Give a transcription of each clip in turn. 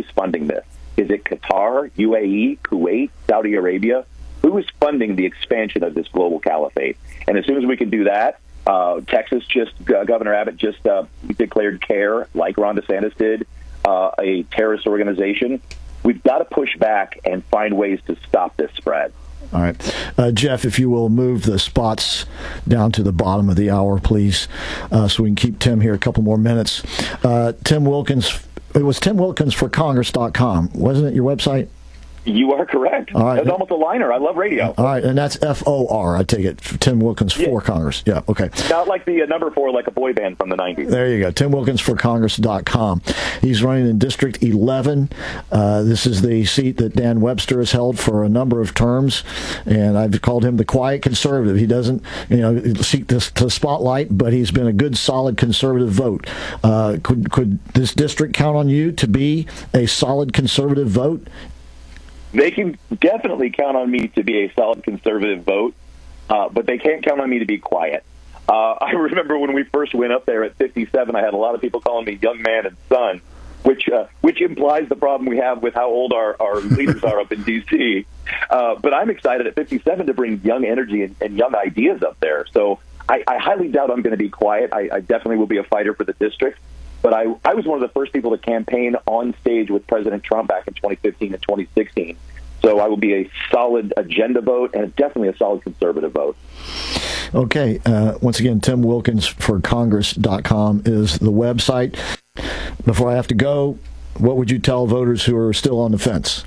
funding this? Is it Qatar, UAE, Kuwait, Saudi Arabia? Who is funding the expansion of this global caliphate? And as soon as we can do that, Texas Governor Abbott just declared CARE, like Ron DeSantis did, a terrorist organization. We've got to push back and find ways to stop this spread. All right. Jeff, if you will move the spots down to the bottom of the hour, please, so we can keep Tim here a couple more minutes. Tim Wilkins, it was timwilkinsforcongress.com, wasn't it, your website? You are correct. All right. That's almost a liner. I love radio. All right, and that's FOR, I take it. Tim Wilkins for Congress. Yeah, okay. Not like the number 4, like a boy band from the 90s. There you go, timwilkinsforcongress.com. He's running in District 11. This is the seat that Dan Webster has held for a number of terms, and I've called him the quiet conservative. He doesn't, seek the spotlight, but he's been a good, solid conservative vote. Could this district count on you to be a solid conservative vote? They can definitely count on me to be a solid conservative vote, but they can't count on me to be quiet. I remember when we first went up there at 57, I had a lot of people calling me young man and son, which implies the problem we have with how old our leaders are up in D.C. But I'm excited at 57 to bring young energy and young ideas up there. So I highly doubt I'm going to be quiet. I definitely will be a fighter for the district. But I was one of the first people to campaign on stage with President Trump back in 2015 and 2016. So I will be a solid agenda vote and definitely a solid conservative vote. Okay. Once again, timwilkinsforcongress.com is the website. Before I have to go, what would you tell voters who are still on the fence?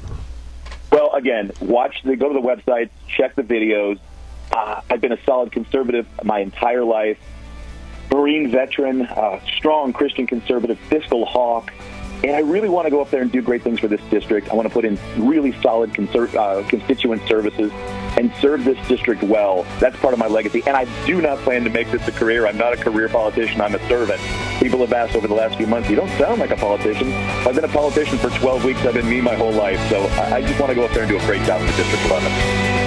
Well, again, go to the website, check the videos. I've been a solid conservative my entire life. Marine veteran, strong Christian conservative, fiscal hawk, and I really want to go up there and do great things for this district. I want to put in really solid constituent services and serve this district well. That's part of my legacy, and I do not plan to make this a career. I'm not a career politician. I'm a servant. People have asked over the last few months, you don't sound like a politician. I've been a politician for 12 weeks. I've been me my whole life, so I just want to go up there and do a great job in the District 11.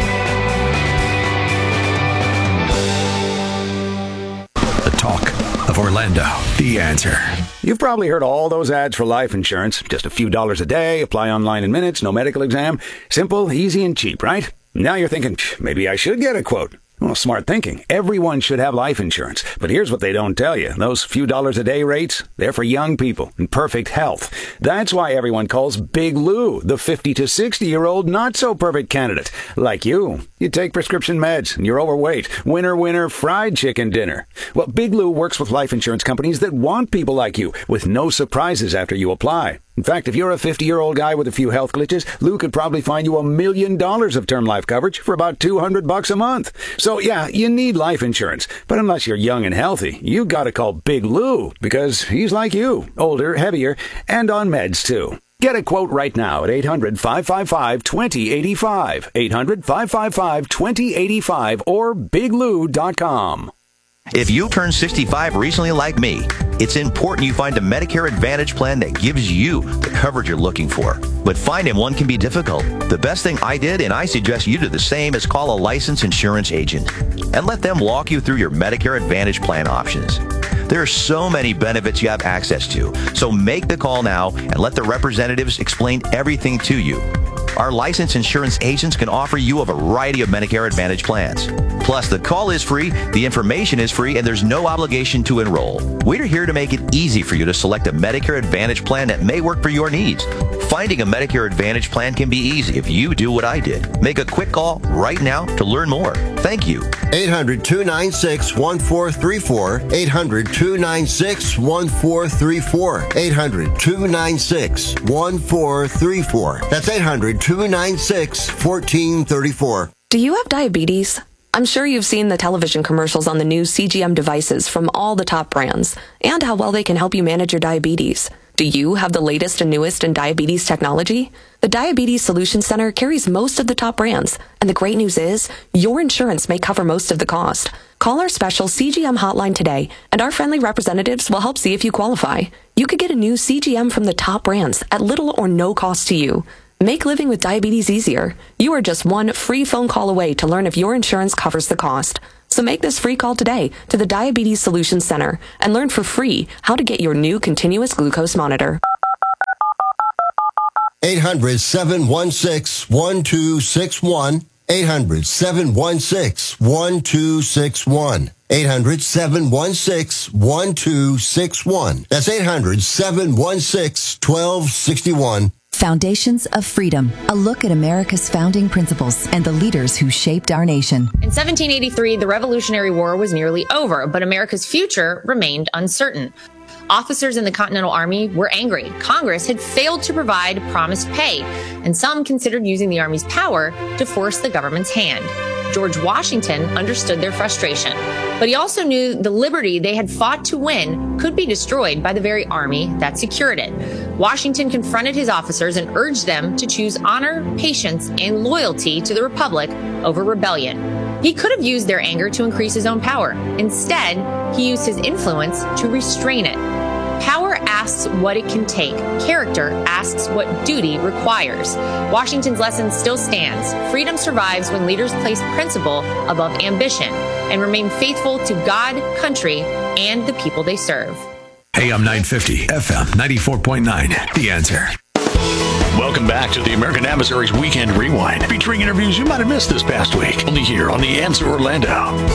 Talk of Orlando. The Answer. You've probably heard all those ads for life insurance. Just a few dollars a day, apply online in minutes, no medical exam. Simple, easy, and cheap, right? Now you're thinking, maybe I should get a quote. Well, smart thinking. Everyone should have life insurance. But here's what they don't tell you. Those few dollars a day rates, they're for young people in perfect health. That's why everyone calls Big Lou the 50 to 60-year-old not-so-perfect candidate. Like you. You take prescription meds and you're overweight. Winner, winner, fried chicken dinner. Well, Big Lou works with life insurance companies that want people like you with no surprises after you apply. In fact, if you're a 50-year-old guy with a few health glitches, Lou could probably find you $1 million of term life coverage for about $200 a month. So, yeah, you need life insurance. But unless you're young and healthy, you gotta call Big Lou because he's like you, older, heavier, and on meds, too. Get a quote right now at 800-555-2085, 800-555-2085, or biglou.com. If you turned 65 recently like me, it's important you find a Medicare Advantage plan that gives you the coverage you're looking for. But finding one can be difficult. The best thing I did, and I suggest you do the same, is call a licensed insurance agent and let them walk you through your Medicare Advantage plan options. There are so many benefits you have access to, so make the call now and let the representatives explain everything to you. Our licensed insurance agents can offer you a variety of Medicare Advantage plans. Plus, the call is free, the information is free, and there's no obligation to enroll. We're here to make it easy for you to select a Medicare Advantage plan that may work for your needs. Finding a Medicare Advantage plan can be easy if you do what I did. Make a quick call right now to learn more. Thank you. 800-296-1434. 800-296-1434. 800-296-1434. That's 800-296-1434. Do you have diabetes? I'm sure you've seen the television commercials on the new CGM devices from all the top brands and how well they can help you manage your diabetes. Do you have the latest and newest in diabetes technology? The Diabetes Solutions Center carries most of the top brands, and the great news is your insurance may cover most of the cost. Call our special CGM hotline today, and our friendly representatives will help see if you qualify. You could get a new CGM from the top brands at little or no cost to you. Make living with diabetes easier. You are just one free phone call away to learn if your insurance covers the cost. So make this free call today to the Diabetes Solutions Center and learn for free how to get your new continuous glucose monitor. 800-716-1261. 800-716-1261. 800-716-1261. That's 800-716-1261. Foundations of Freedom, a look at America's founding principles and the leaders who shaped our nation. In 1783, the Revolutionary War was nearly over, but America's future remained uncertain. Officers in the Continental Army were angry. Congress had failed to provide promised pay, and some considered using the Army's power to force the government's hand. George Washington understood their frustration, but he also knew the liberty they had fought to win could be destroyed by the very army that secured it. Washington confronted his officers and urged them to choose honor, patience, and loyalty to the Republic over rebellion. He could have used their anger to increase his own power. Instead, he used his influence to restrain it. Power asks what it can take. Character asks what duty requires. Washington's lesson still stands. Freedom survives when leaders place principle above ambition and remain faithful to God, country, and the people they serve. AM 950, FM 94.9, The Answer. Welcome back to the American Adversaries Weekend Rewind, featuring interviews you might have missed this past week, only here on The Answer Orlando.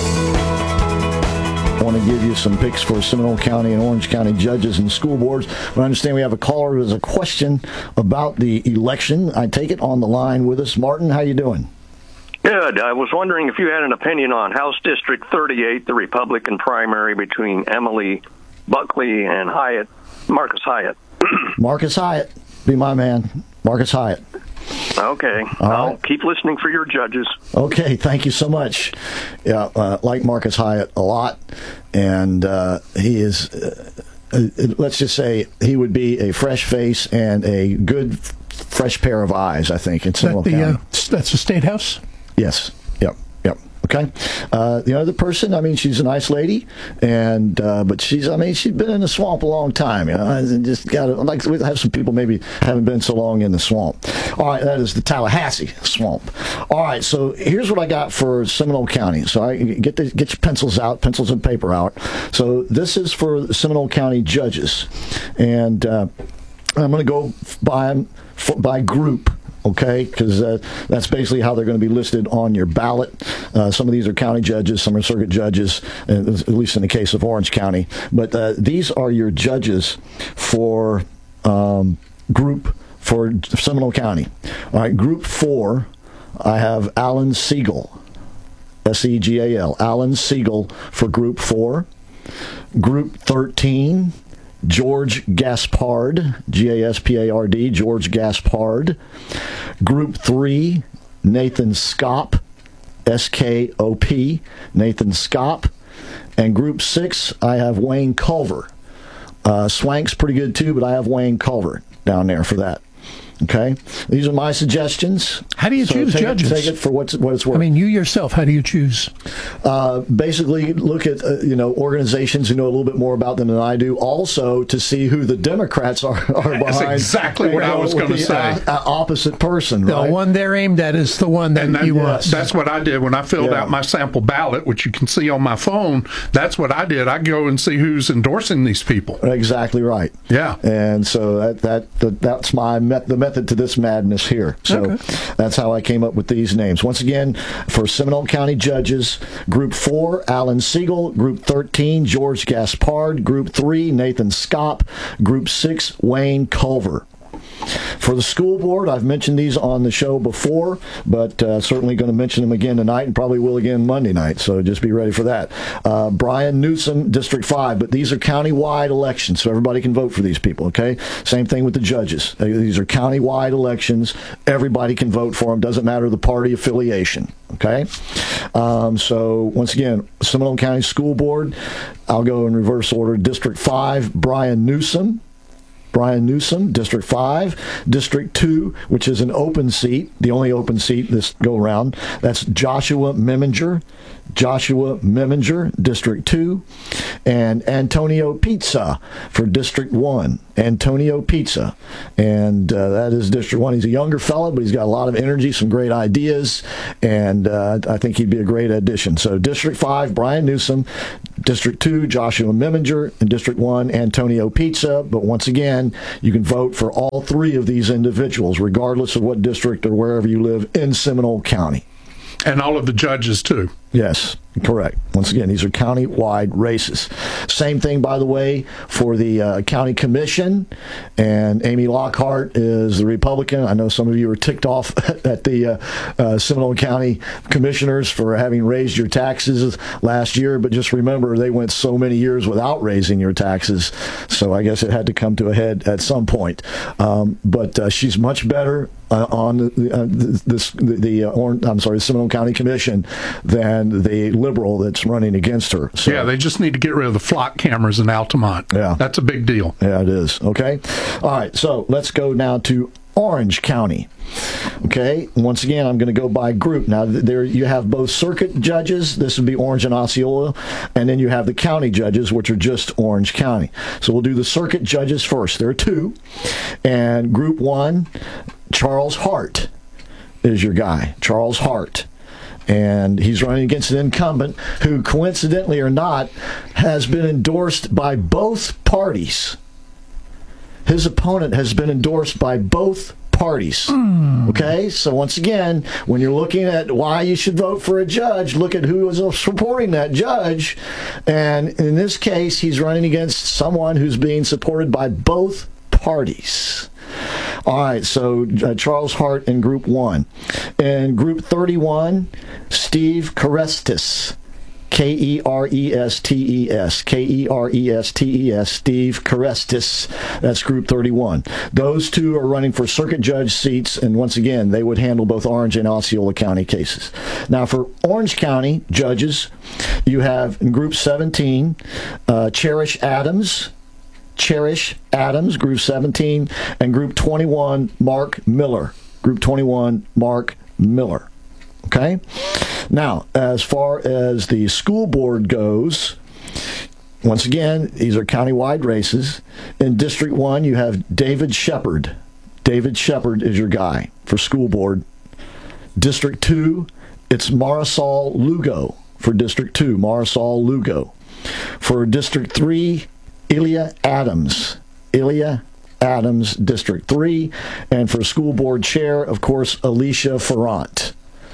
I want to give you some picks for Seminole County and Orange County judges and school boards. But I understand we have a caller who has a question about the election. I take it on the line with us. Martin, how you doing? Good. I was wondering if you had an opinion on House District 38, the Republican primary between Emily Buckley and Marcus Hyatt. Marcus Hyatt, be my man. Marcus Hyatt. Okay. I'll keep listening for your judges. Okay, thank you so much. Yeah, like Marcus Hyatt a lot, and he is, let's just say, he would be a fresh face and a good, fresh pair of eyes, I think, in Seminole County. That's the State House? Yes. Yep. Okay. The other person, I mean, she's a nice lady, and but she's been in the swamp a long time. You know, and just got to like we have some people maybe haven't been so long in the swamp. All right, that is the Tallahassee swamp. All right, so here's what I got for Seminole County. So I get your pencils and paper out. So this is for Seminole County judges, and I'm going to go by group. Okay, because that's basically how they're going to be listed on your ballot. Some of these are county judges, some are circuit judges, at least in the case of Orange County. But these are your judges for group for Seminole County. All right, Group 4, I have Alan Siegel, Segal, Alan Siegel for Group 4. Group 13, George Gaspard, Gaspard, George Gaspard. Group 3, Nathan Skop, Skop, Nathan Skop. And Group 6, I have Wayne Culver. Swank's pretty good too, but I have Wayne Culver down there for that. Okay, these are my suggestions. How do you choose judges? Take it for what it's worth. I mean, you yourself, how do you choose? Basically, look at organizations who know a little bit more about them than I do. Also, to see who the Democrats are behind. That's exactly what I was going to say. Opposite person, right? The one they're aimed at is the one that you want. That's what I did when I filled out my sample ballot, which you can see on my phone. That's what I did. I go and see who's endorsing these people. Exactly right. Yeah, and so that's the method to this madness here. So that's how I came up with these names. Once again, for Seminole County judges, Group 4, Alan Siegel. Group 13, George Gaspard. Group 3, Nathan Skop. Group 6, Wayne Culver. For the school board, I've mentioned these on the show before, but certainly going to mention them again tonight and probably will again Monday night, so just be ready for that. Brian Newsom, District 5, but these are county-wide elections, so everybody can vote for these people, okay? Same thing with the judges. These are county-wide elections. Everybody can vote for them. Doesn't matter the party affiliation, okay? So, once again, Seminole County School Board, I'll go in reverse order. District 5, Brian Newsom, District 5. District 2, which is an open seat, the only open seat this go-around, that's Joshua Meminger, District 2. And Antonio Pizza for District 1. Antonio Pizza. And that is District 1. He's a younger fellow, but he's got a lot of energy, some great ideas, and I think he'd be a great addition. So District 5, Brian Newsom. District 2, Joshua Meminger. In District 1, Antonio Pizza. But once again, you can vote for all three of these individuals, regardless of what district or wherever you live in Seminole County. And all of the judges, too. Yes, correct. Once again, these are county-wide races. Same thing, by the way, for the county commission. And Amy Lockhart is the Republican. I know some of you are ticked off at the Seminole County commissioners for having raised your taxes last year. But just remember, they went so many years without raising your taxes. So I guess it had to come to a head at some point. But she's much better on the Seminole County Commission than the liberal that's running against her. So, yeah, they just need to get rid of the flock cameras in Altamont. Yeah. That's a big deal. Yeah, it is. Okay. All right. So let's go now to Orange County. Okay. Once again, I'm going to go by group. Now, there you have both circuit judges. This would be Orange and Osceola. And then you have the county judges, which are just Orange County. So we'll do the circuit judges first. There are two. And group 1, Charles Hart is your guy. Charles Hart. And he's running against an incumbent who, coincidentally or not, has been endorsed by both parties. His opponent has been endorsed by both parties. Okay? So once again, when you're looking at why you should vote for a judge, look at who is supporting that judge. And in this case, he's running against someone who's being supported by both parties. All right, so Charles Hart in Group 1. In Group 31, Steve Kerestes. Kerestes. Kerestes. Steve Kerestes. That's Group 31. Those two are running for circuit judge seats, and once again, they would handle both Orange and Osceola County cases. Now, for Orange County judges, you have in Group 17, Cherish Adams, Group 17, and Group 21, Mark Miller. Group 21, Mark Miller. Okay? Now, as far as the school board goes, once again, these are countywide races. In District 1, you have David Shepard. David Shepard is your guy for school board. District 2, it's Marisol Lugo for District 2, Marisol Lugo. For District 3, Ilya Adams, District 3. And for school board chair, of course, Alicia Ferrant.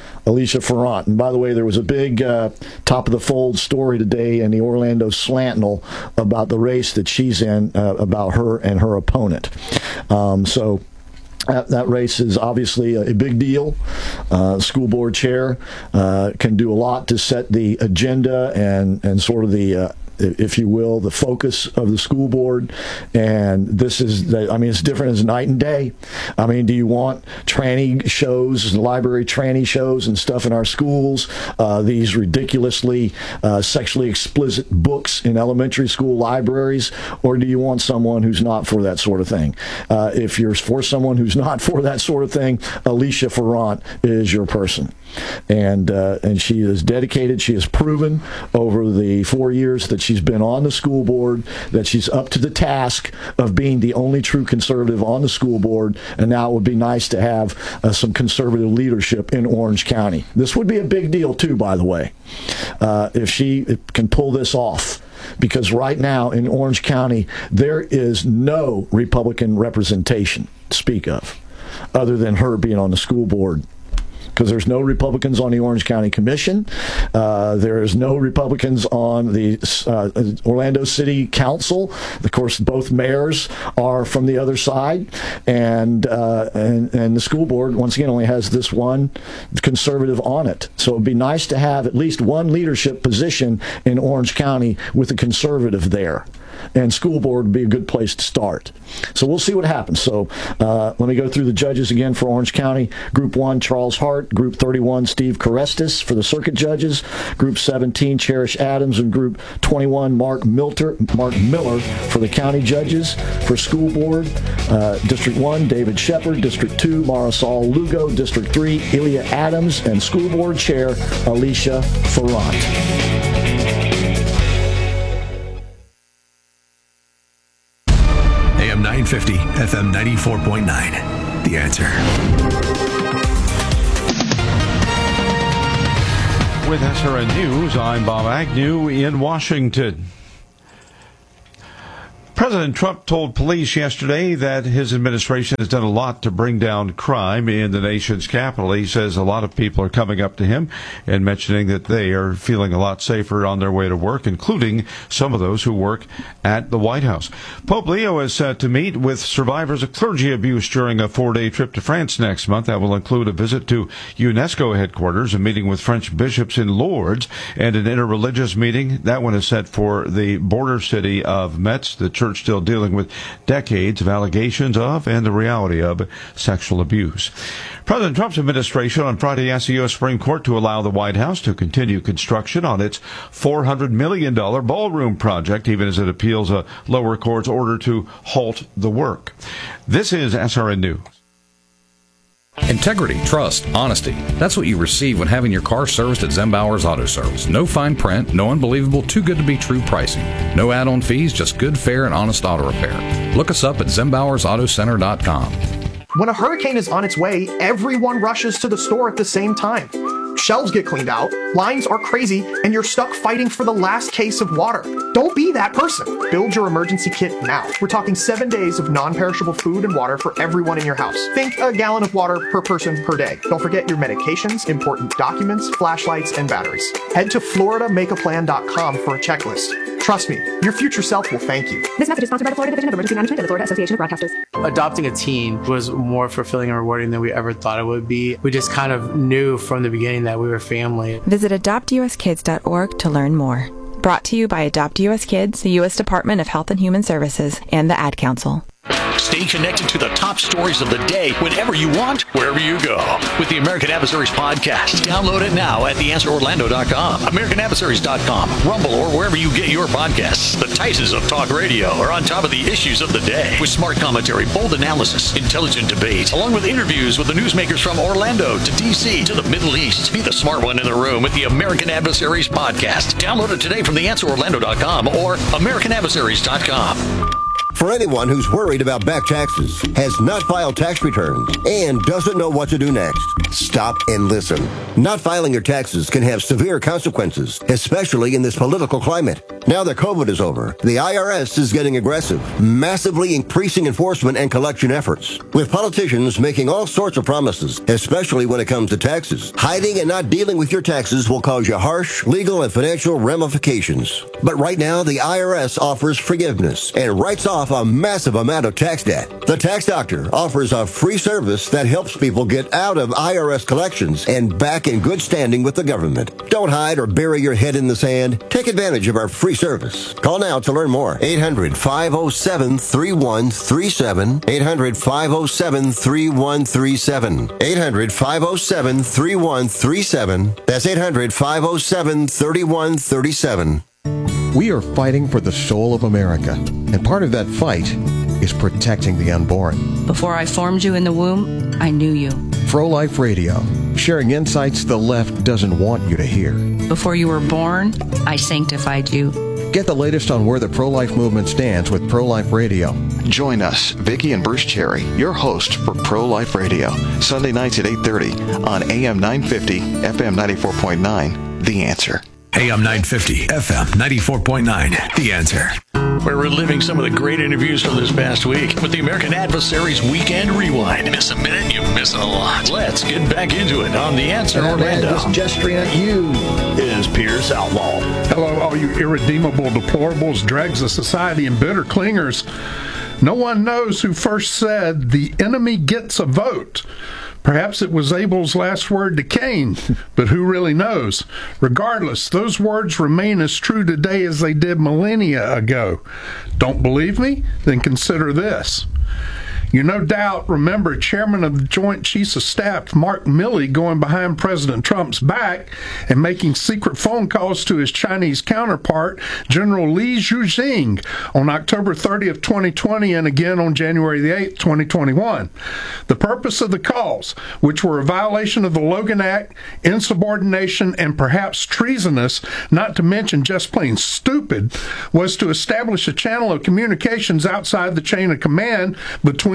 And by the way, there was a big top of the fold story today in the Orlando Sentinel about the race that she's in, about her and her opponent. So that race is obviously a big deal. School board chair can do a lot to set the agenda and sort of the if you will, the focus of the school board. And this is, it's different as night and day. I mean, do you want tranny shows, library tranny shows and stuff in our schools? These ridiculously sexually explicit books in elementary school libraries? Or do you want someone who's not for that sort of thing? If you're for someone who's not for that sort of thing, Alicia Ferrant is your person. And she is dedicated. She has proven over the 4 years that she's been on the school board that she's up to the task of being the only true conservative on the school board. And now it would be nice to have some conservative leadership in Orange County. This would be a big deal too, by the way, if she can pull this off. Because right now in Orange County, there is no Republican representation to speak of, other than her being on the school board. Because there's no Republicans on the Orange County Commission. There is no Republicans on the Orlando City Council. Of course, both mayors are from the other side. And the school board, once again, only has this one conservative on it. So it would be nice to have at least one leadership position in Orange County with a conservative there. And school board would be a good place to start. So we'll see what happens. So let me go through the judges again for Orange County. Group 1, Charles Hart. Group 31, Steve Kerestes for the circuit judges. Group 17, Cherish Adams. And Group 21, Mark Miller for the county judges. For school board, District 1, David Shepard. District 2, Marisol Lugo. District 3, Ilya Adams. And school board chair, Alicia Ferrant. AM 950, FM 94.9. The Answer. With SRN News, I'm Bob Agnew in Washington. President Trump told police yesterday that his administration has done a lot to bring down crime in the nation's capital. He says a lot of people are coming up to him and mentioning that they are feeling a lot safer on their way to work, including some of those who work at the White House. Pope Leo is set to meet with survivors of clergy abuse during a 4-day trip to France next month. That will include a visit to UNESCO headquarters, a meeting with French bishops in Lourdes, and an interreligious meeting. That one is set for the border city of Metz, the church still dealing with decades of allegations of and the reality of sexual abuse. President Trump's administration on Friday asked the U.S. Supreme Court to allow the White House to continue construction on its $400 million ballroom project, even as it appeals a lower court's order to halt the work. This is SRN News. Integrity, trust, honesty. That's what you receive when having your car serviced at Zembauer's Auto Service. No fine print, no unbelievable, too good to be true pricing. No add-on fees, just good, fair, and honest auto repair. Look us up at ZembauersAutoCenter.com. When a hurricane is on its way, everyone rushes to the store at the same time. Shelves get cleaned out, lines are crazy, and you're stuck fighting for the last case of water. Don't be that person. Build your emergency kit now. We're talking 7 days of non-perishable food and water for everyone in your house. Think a gallon of water per person per day. Don't forget your medications, important documents, flashlights, and batteries. Head to FloridaMakeAPlan.com for a checklist. Trust me, your future self will thank you. This message is sponsored by the Florida Division of Emergency Management and the Florida Association of Broadcasters. Adopting a teen was more fulfilling and rewarding than we ever thought it would be. We just kind of knew from the beginning that we were family. Visit AdoptUSKids.org to learn more. Brought to you by Adopt US Kids, the U.S. Department of Health and Human Services, and the Ad Council. Stay connected to the top stories of the day whenever you want, wherever you go. With the American Adversaries podcast. Download it now at theanswerorlando.com, AmericanAdversaries.com, Rumble, or wherever you get your podcasts. The Titans of talk radio are on top of the issues of the day with smart commentary, bold analysis, intelligent debate, along with interviews with the newsmakers from Orlando to D.C. to the Middle East. Be the smart one in the room with the American Adversaries podcast. Download it today from theanswerorlando.com or AmericanAdversaries.com. For anyone who's worried about back taxes, has not filed tax returns, and doesn't know what to do next, stop and listen. Not filing your taxes can have severe consequences, especially in this political climate. Now that COVID is over, the IRS is getting aggressive, massively increasing enforcement and collection efforts, with politicians making all sorts of promises, especially when it comes to taxes. Hiding and not dealing with your taxes will cause you harsh legal and financial ramifications. But right now, the IRS offers forgiveness and writes off a massive amount of tax debt. The Tax Doctor offers a free service that helps people get out of IRS collections and back in good standing with the government. Don't hide or bury your head in the sand. Take advantage of our free service. Call now to learn more. 800-507-3137. 800-507-3137. 800-507-3137. That's 800-507-3137. We are fighting for the soul of America, and part of that fight is protecting the unborn. Before I formed you in the womb, I knew you. Pro-Life Radio, sharing insights the left doesn't want you to hear. Before you were born, I sanctified you. Get the latest on where the pro-life movement stands with Pro-Life Radio. Join us, Vicki and Bruce Cherry, your host for Pro-Life Radio, Sunday nights at 8:30 on AM 950, FM 94.9, The Answer. AM 950, FM 94.9, The Answer. We're reliving some of the great interviews from this past week with the American Adversaries Weekend Rewind. Miss a minute, you miss a lot. Let's get back into it on The Answer Orlando. Just gesturing at you is Pierce Outlaw. Hello, all you irredeemable deplorables, dregs of society, and bitter clingers. No one knows who first said, "The enemy gets a vote." Perhaps it was Abel's last word to Cain, but who really knows? Regardless, those words remain as true today as they did millennia ago. Don't believe me? Then consider this. You no doubt remember Chairman of the Joint Chiefs of Staff, Mark Milley, going behind President Trump's back and making secret phone calls to his Chinese counterpart, General Li Zhujing, on October 30th, 2020, and again on January the 8th, 2021. The purpose of the calls, which were a violation of the Logan Act, insubordination, and perhaps treasonous, not to mention just plain stupid, was to establish a channel of communications outside the chain of command between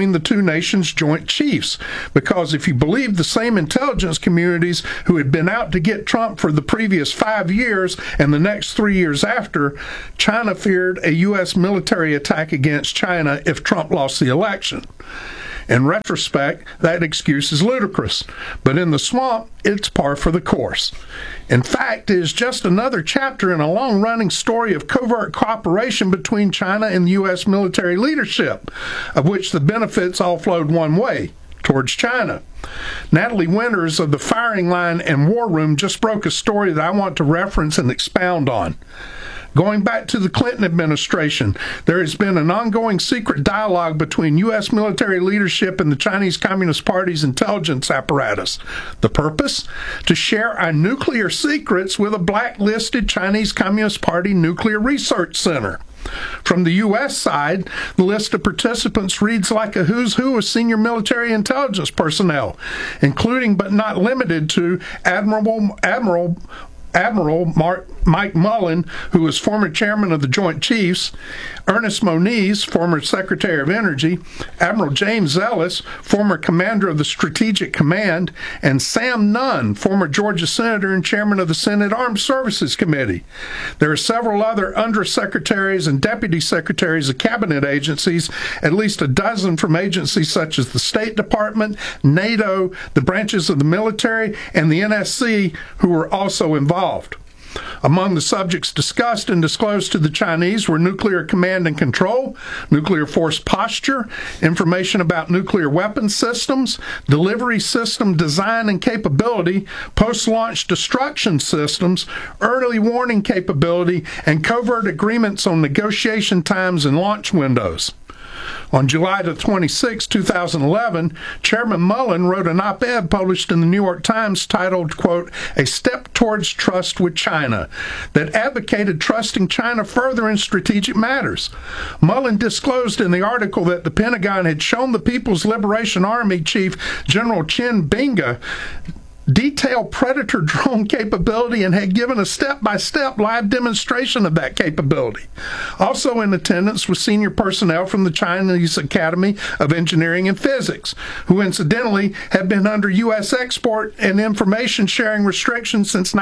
between the two nations' joint chiefs. Because if you believe the same intelligence communities who had been out to get Trump for the previous 5 years and the next 3 years after, China feared a U.S. military attack against China if Trump lost the election. In retrospect, that excuse is ludicrous, but in the swamp, it's par for the course. In fact, it is just another chapter in a long-running story of covert cooperation between China and the U.S. military leadership, of which the benefits all flowed one way, towards China. Natalie Winters of the Firing Line and War Room just broke a story that I want to reference and expound on. Going back to the Clinton administration, there has been an ongoing secret dialogue between U.S. military leadership and the Chinese Communist Party's intelligence apparatus. The purpose? To share our nuclear secrets with a blacklisted Chinese Communist Party nuclear research center. From the U.S. side, the list of participants reads like a who's who of senior military intelligence personnel, including but not limited to Admiral Mike Mullen, who was former chairman of the Joint Chiefs, Ernest Moniz, former Secretary of Energy, Admiral James Ellis, former commander of the Strategic Command, and Sam Nunn, former Georgia senator and chairman of the Senate Armed Services Committee. There are several other undersecretaries and deputy secretaries of cabinet agencies, at least a dozen from agencies such as the State Department, NATO, the branches of the military, and the NSC, who were also involved. Among the subjects discussed and disclosed to the Chinese were nuclear command and control, nuclear force posture, information about nuclear weapons systems, delivery system design and capability, post-launch destruction systems, early warning capability, and covert agreements on negotiation times and launch windows. On July 26, 2011, Chairman Mullen wrote an op-ed published in the New York Times titled, quote, "A Step Towards Trust with China," that advocated trusting China further in strategic matters. Mullen disclosed in the article that the Pentagon had shown the People's Liberation Army Chief General Chin Binga detailed Predator drone capability and had given a step-by-step live demonstration of that capability. Also in attendance was senior personnel from the Chinese Academy of Engineering and Physics, who incidentally had been under U.S. export and information sharing restrictions since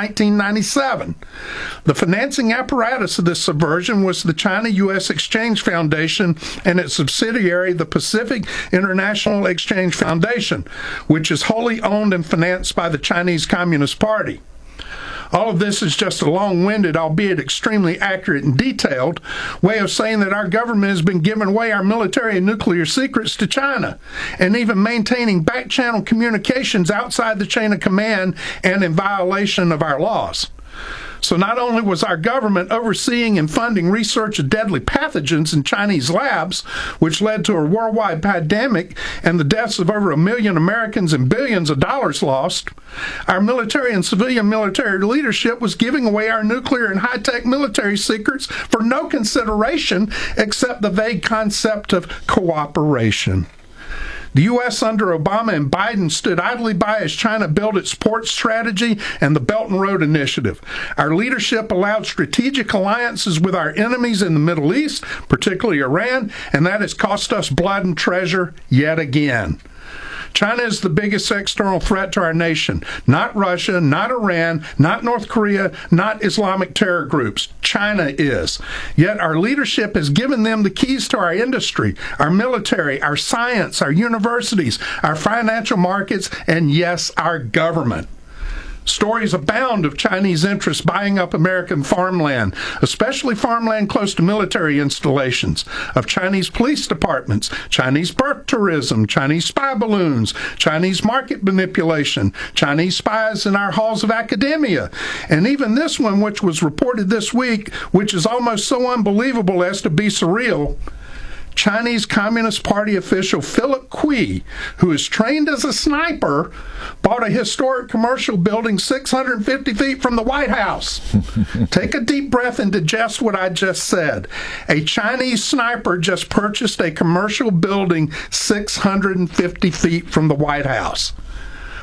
1997. The financing apparatus of this subversion was the China-U.S. Exchange Foundation and its subsidiary, the Pacific International Exchange Foundation, which is wholly owned and financed by the Chinese Communist Party. All of this is just a long-winded, albeit extremely accurate and detailed, way of saying that our government has been giving away our military and nuclear secrets to China, and even maintaining back-channel communications outside the chain of command and in violation of our laws. So not only was our government overseeing and funding research of deadly pathogens in Chinese labs, which led to a worldwide pandemic and the deaths of over 1 million Americans and billions of dollars lost, our military and civilian military leadership was giving away our nuclear and high-tech military secrets for no consideration except the vague concept of cooperation. The U.S. under Obama and Biden stood idly by as China built its port strategy and the Belt and Road Initiative. Our leadership allowed strategic alliances with our enemies in the Middle East, particularly Iran, and that has cost us blood and treasure yet again. China is the biggest external threat to our nation. Not Russia, not Iran, not North Korea, not Islamic terror groups. China is. Yet our leadership has given them the keys to our industry, our military, our science, our universities, our financial markets, and yes, our government. Stories abound of Chinese interests buying up American farmland, especially farmland close to military installations, of Chinese police departments, Chinese birth tourism, Chinese spy balloons, Chinese market manipulation, Chinese spies in our halls of academia, and even this one, which was reported this week, which is almost so unbelievable as to be surreal. Chinese Communist Party official Philip Kui, who is trained as a sniper, bought a historic commercial building 650 feet from the White House. Take a deep breath and digest what I just said. A Chinese sniper just purchased a commercial building 650 feet from the White House.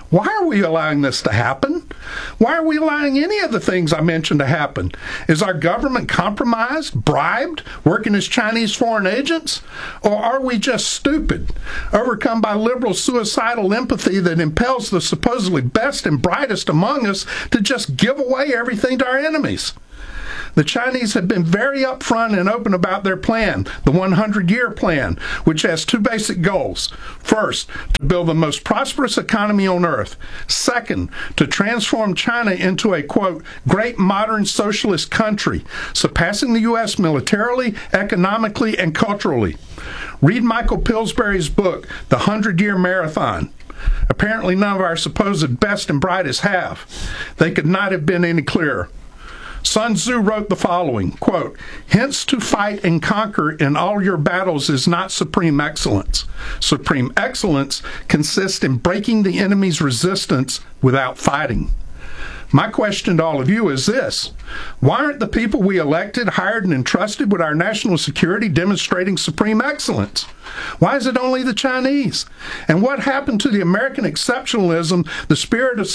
Why are we allowing this to happen? Why are we allowing any of the things I mentioned to happen? Is our government compromised, bribed, working as Chinese foreign agents? Or are we just stupid, overcome by liberal suicidal empathy that impels the supposedly best and brightest among us to just give away everything to our enemies? The Chinese have been very upfront and open about their plan, the 100-year plan, which has two basic goals. First, to build the most prosperous economy on earth. Second, to transform China into a, quote, great modern socialist country, surpassing the U.S. militarily, economically, and culturally. Read Michael Pillsbury's book, The 100-Year Marathon. Apparently none of our supposed best and brightest have. They could not have been any clearer. Sun Tzu wrote the following, quote, hence to fight and conquer in all your battles is not supreme excellence. Supreme excellence consists in breaking the enemy's resistance without fighting. My question to all of you is this: why aren't the people we elected, hired, and entrusted with our national security demonstrating supreme excellence? Why is it only the Chinese? And what happened to the American exceptionalism, the spirit of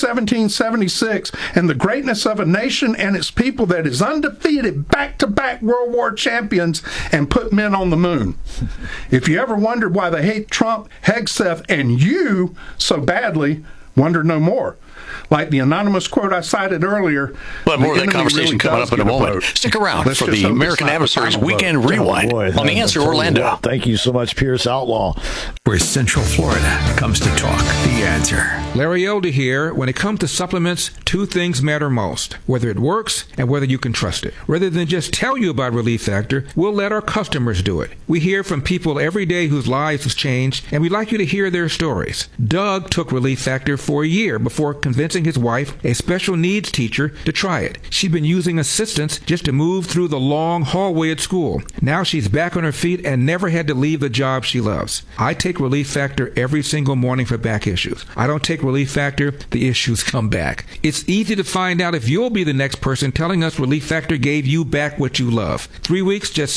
1776, and the greatness of a nation and its people that is undefeated, back-to-back World War champions and put men on the moon? If you ever wondered why they hate Trump, Hegseth, and you so badly, wonder no more. Like the anonymous quote I cited earlier. But more of that conversation coming up in a moment. Stick around for the American Adversaries Weekend Rewind on The Answer Orlando. Thank you so much, Pierce Outlaw. Where Central Florida comes to talk. The Answer. Larry Elder here. When it comes to supplements, two things matter most: whether it works and whether you can trust it. Rather than just tell you about Relief Factor, we'll let our customers do it. We hear from people every day whose lives have changed, and we'd like you to hear their stories. Doug took Relief Factor for a year before convincing his wife, a special needs teacher, to try it. She'd been using assistance just to move through the long hallway at school. Now she's back on her feet and never had to leave the job she loves. I take Relief Factor every single morning for back issues. I don't take Relief Factor, the issues come back. It's easy to find out if you'll be the next person telling us Relief Factor gave you back what you love. 3 weeks, just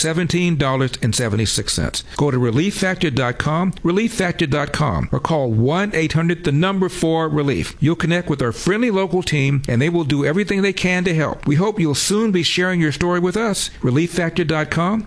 $17.76. Go to ReliefFactor.com, ReliefFactor.com, or call 1-800-4RELIEF. You'll connect with our friendly local team, and they will do everything they can to help. We hope you'll soon be sharing your story with us. ReliefFactor.com,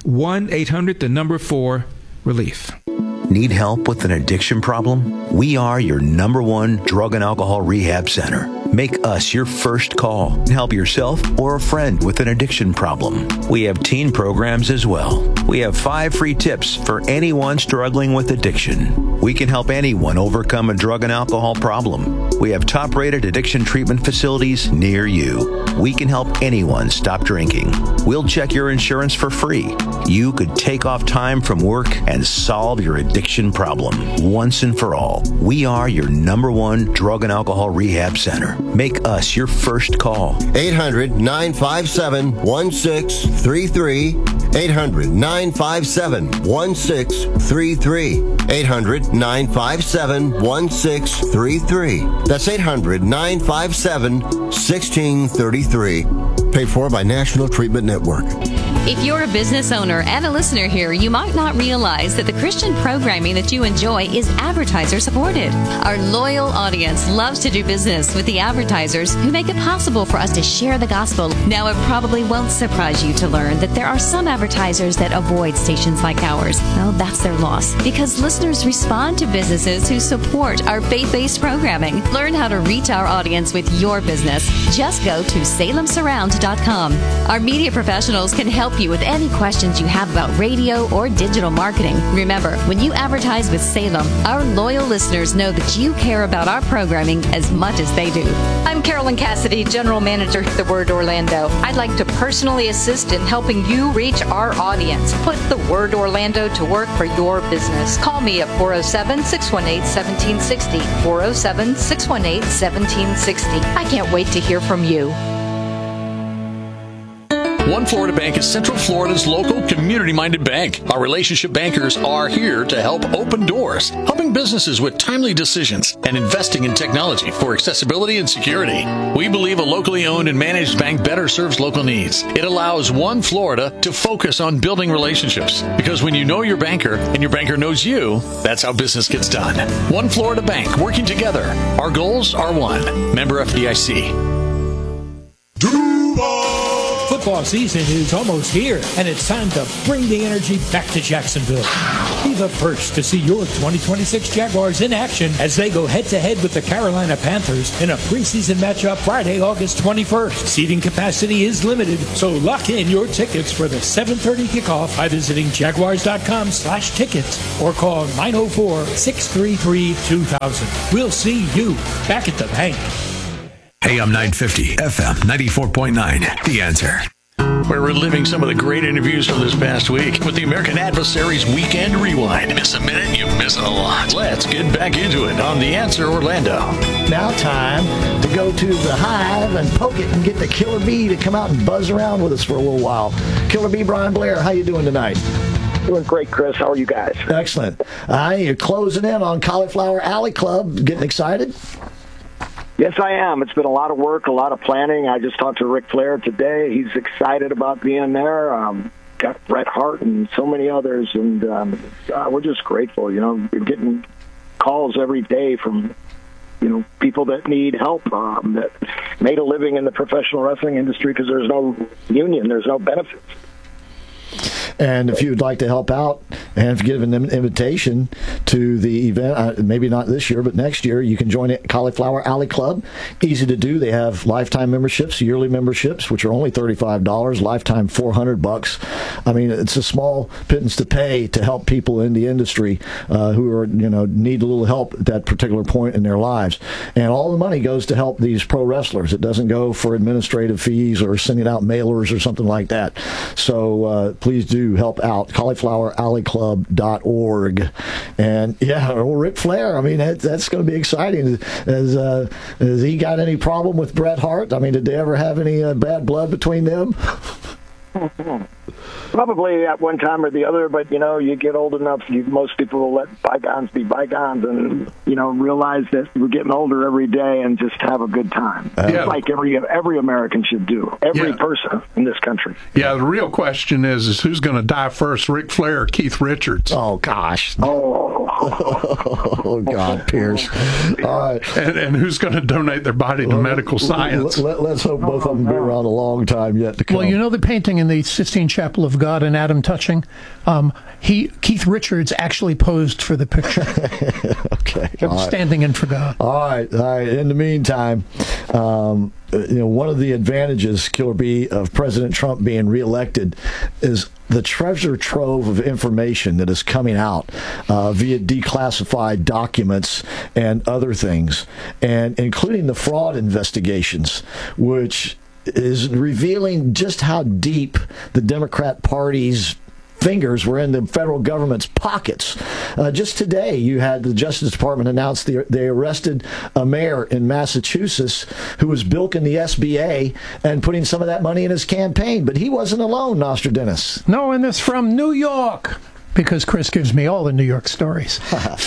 1-800-4RELIEF. Need help with an addiction problem? We are your #1 drug and alcohol rehab center. Make us your first call and help yourself or a friend with an addiction problem. We have teen programs as well. We have 5 free tips for anyone struggling with addiction. We can help anyone overcome a drug and alcohol problem. We have top-rated addiction treatment facilities near you. We can help anyone stop drinking. We'll check your insurance for free. You could take off time from work and solve your addiction problem once and for all. We are your #1 drug and alcohol rehab center. Make us your first call. 800-957-1633. 800-957-1633. 800-957-1633. That's 800-957-1633. Paid for by National Treatment Network. If you're a business owner and a listener here, you might not realize that the Christian programming that you enjoy is advertiser supported. Our loyal audience loves to do business with the advertisers who make it possible for us to share the gospel. Now, it probably won't surprise you to learn that there are some advertisers that avoid stations like ours. Well, that's their loss, because listeners respond to businesses who support our faith-based programming. Learn how to reach our audience with your business. Just go to salemsurround.com. Our media professionals can help you with any questions you have about radio or digital marketing. Remember, when you advertise with Salem, our loyal listeners know that you care about our programming as much as they do. I'm Carolyn Cassidy, General Manager at The Word Orlando. I'd like to personally assist in helping you reach our audience. Put The Word Orlando to work for your business. Call me at 407-618-1760. 407-618-1760. I can't wait to hear from you. One Florida Bank is Central Florida's local community-minded bank. Our relationship bankers are here to help open doors, helping businesses with timely decisions, and investing in technology for accessibility and security. We believe a locally owned and managed bank better serves local needs. It allows One Florida to focus on building relationships, because when you know your banker and your banker knows you, that's how business gets done. One Florida Bank, working together. Our goals are one. Member FDIC. Football season is almost here, and it's time to bring the energy back to Jacksonville. Be the first to see your 2026 Jaguars in action as they go head-to-head with the Carolina Panthers in a preseason matchup Friday, August 21st. Seating capacity is limited, so lock in your tickets for the 7:30 kickoff by visiting jaguars.com/tickets or call 904-633-2000. We'll see you back at the bank. AM 950, FM 94.9, The Answer. We're reliving some of the great interviews from this past week with the American Adversaries Weekend Rewind. Miss a minute, you miss a lot. Let's get back into it on The Answer Orlando. Now time to go to the Hive and poke it and get the Killer Bee to come out and buzz around with us for a little while. Killer Bee, Brian Blair, how you doing tonight? Doing great, Chris. How are you guys? Excellent. You're closing in on Cauliflower Alley Club. Getting excited? Yes, I am. It's been a lot of work, a lot of planning. I just talked to Ric Flair today. He's excited about being there. Got Bret Hart and so many others, and we're just grateful. You know, we're getting calls every day from, you know, people that need help, that made a living in the professional wrestling industry because there's no union, there's no benefits. And if you would like to help out and give an invitation to the event, maybe not this year, but next year, you can join Cauliflower Alley Club. Easy to do. They have lifetime memberships, yearly memberships, which are only $35, lifetime $400. I mean, it's a small pittance to pay to help people in the industry who are, you know, need a little help at that particular point in their lives. And all the money goes to help these pro wrestlers. It doesn't go for administrative fees or sending out mailers or something like that. So please do help out. CauliflowerAlleyClub.org. And yeah, well, Ric Flair, I mean, that's going to be exciting. Has he got any problem with Bret Hart? I mean, did they ever have any bad blood between them? Probably at one time or the other, but, you know, you get old enough, most people will let bygones be bygones and, you know, realize that we're getting older every day and just have a good time. It's like every American should do, every person in this country. Yeah, the real question is who's going to die first, Ric Flair or Keith Richards? Oh, gosh. Oh, God, Pierce. All right. And who's going to donate their body to medical science? Let's hope both of them be around a long time yet to come. Well, you know the painting in the Sistine Chapel of God and Adam touching? Keith Richards actually posed for the picture. Okay. Standing in for God. All right. In the meantime, you know, one of the advantages, Killer Bee, of President Trump being reelected is the treasure trove of information that is coming out via declassified documents and other things, and including the fraud investigations, which is revealing just how deep the Democrat Party's fingers were in the federal government's pockets. Just today, you had the Justice Department announce they arrested a mayor in Massachusetts who was bilking the SBA and putting some of that money in his campaign. But he wasn't alone, Nostradamus. No, and this from New York, because Chris gives me all the New York stories.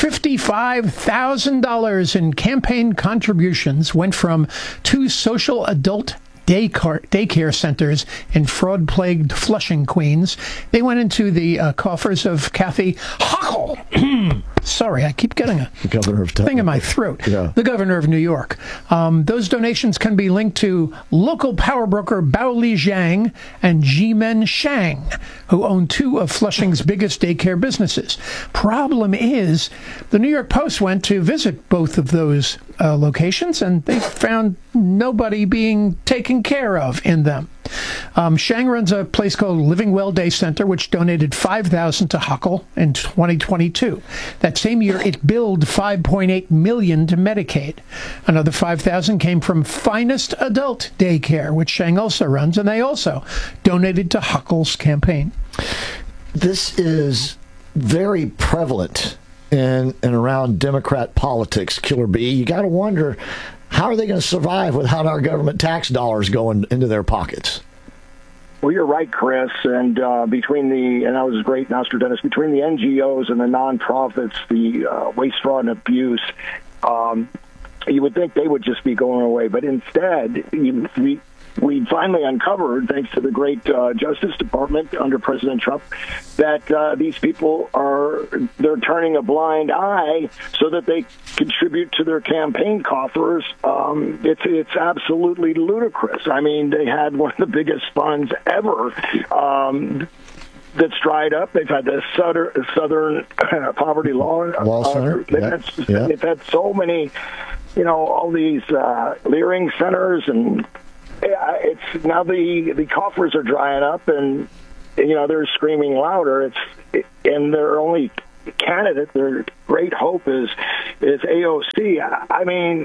$55,000 in campaign contributions went from 2 social adult daycare centers in fraud-plagued Flushing, Queens. They went into the coffers of Kathy Hochul. Sorry, I keep getting a thing in my throat. Yeah. The governor of New York. Those donations can be linked to local power broker Baoli Zhang and Jimen Shang, who own 2 of Flushing's biggest daycare businesses. Problem is, the New York Post went to visit both of those locations, and they found nobody being taken care of in them. Shang runs a place called Living Well Day Center, which donated $5,000 to Hochul in 2022. That same year, it billed $5.8 million to Medicaid. Another $5,000 came from Finest Adult Daycare, which Shang also runs, and they also donated to Hochul's campaign. This is very prevalent in and around Democrat politics, Killer Bee. You got to wonder, how are they going to survive without our government tax dollars going into their pockets? Well, you're right, Chris. And and that was great, Nostradamus, between the NGOs and the nonprofits, the waste, fraud, and abuse, you would think they would just be going away. But instead, we finally uncovered, thanks to the great Justice Department under President Trump, that these people they're turning a blind eye so that they contribute to their campaign coffers. It's absolutely ludicrous. I mean, they had one of the biggest funds ever that's dried up. They've had the Southern Poverty Law Center. They've had so many, all these Leering centers, and it's now the coffers are drying up, and they're screaming louder. And their only candidate, their great hope is AOC. I mean,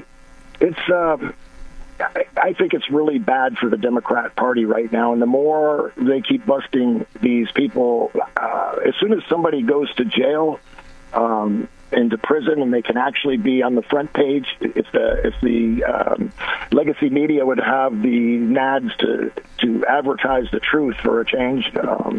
I think it's really bad for the Democrat Party right now, and the more they keep busting these people, as soon as somebody goes to jail, into prison, and they can actually be on the front page. If the legacy media would have the nads to advertise the truth for a change,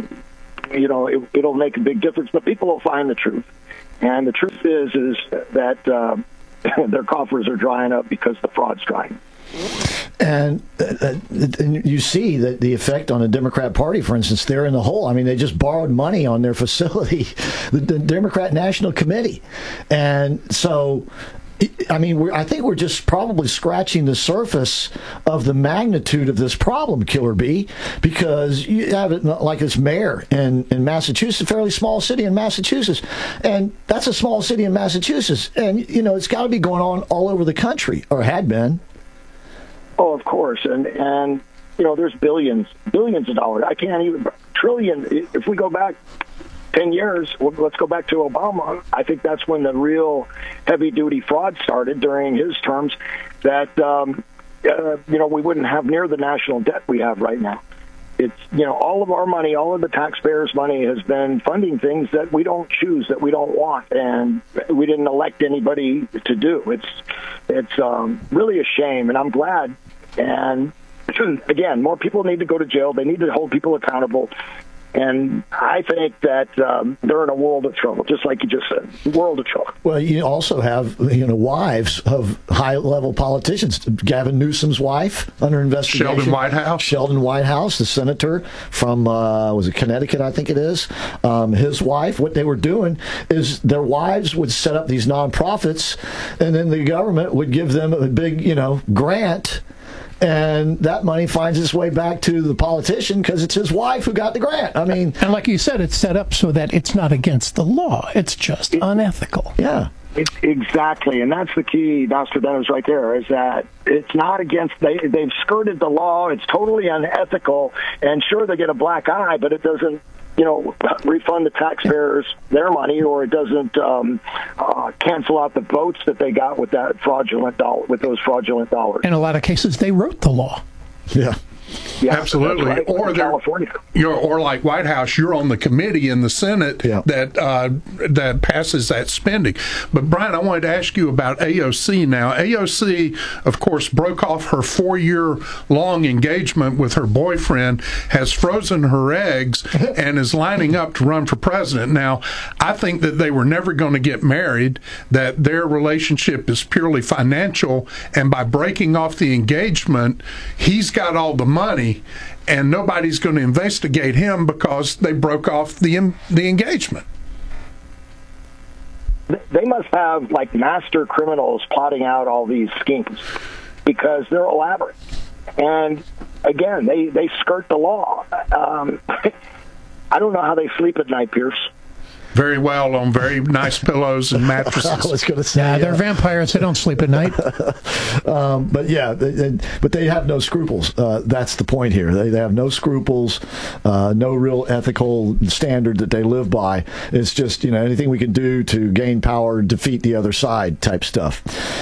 it'll make a big difference. But people will find the truth, and the truth is that their coffers are drying up because the fraud's drying. And you see that the effect on the Democrat Party, for instance, they're in the hole. I mean, they just borrowed money on their facility, the Democrat National Committee. And so, I mean, I think we're just probably scratching the surface of the magnitude of this problem, Killer B, because you have it like this mayor in Massachusetts, a fairly small city in Massachusetts. And that's a small city in Massachusetts. And, it's got to be going on all over the country, or had been. Oh, of course, and there's billions of dollars. I can't even trillion. If we go back 10 years, let's go back to Obama. I think that's when the real heavy-duty fraud started during his terms. That we wouldn't have near the national debt we have right now. It's all of our money, all of the taxpayers' money has been funding things that we don't choose, that we don't want, and we didn't elect anybody to do. It's really a shame, and I'm glad. And again, more people need to go to jail. They need to hold people accountable. And I think that they're in a world of trouble, just like you just said, world of trouble. Well, you also have, wives of high-level politicians. Gavin Newsom's wife under investigation. Sheldon Whitehouse, the senator from, was it Connecticut, I think it is. His wife, what they were doing is their wives would set up these nonprofits, and then the government would give them a big, grant. And that money finds its way back to the politician because it's his wife who got the grant. I mean, and like you said, it's set up so that it's not against the law. It's just unethical. Yeah. Exactly, and that's the key, Nostradamus, right there, is that it's not against, they've skirted the law, it's totally unethical, and sure, they get a black eye, but it doesn't, refund the taxpayers their money, or it doesn't cancel out the votes that they got with those fraudulent dollars. In a lot of cases, they wrote the law. Yeah. Yeah, absolutely. Right. Or California. Or like White House, you're on the committee in the Senate that passes that spending. But Brian, I wanted to ask you about AOC now. AOC, of course, broke off her 4-year-long engagement with her boyfriend, has frozen her eggs, and is lining up to run for president. Now, I think that they were never going to get married, that their relationship is purely financial, and by breaking off the engagement, he's got all the money, and nobody's going to investigate him because they broke off the engagement. They must have like master criminals plotting out all these schemes because they're elaborate. And again, they skirt the law. I don't know how they sleep at night, Pierce. Very well on very nice pillows and mattresses. I was going to say, they're vampires. They don't sleep at night. But they have no scruples. That's the point here. They have no scruples, no real ethical standard that they live by. It's just anything we can do to gain power, defeat the other side type stuff.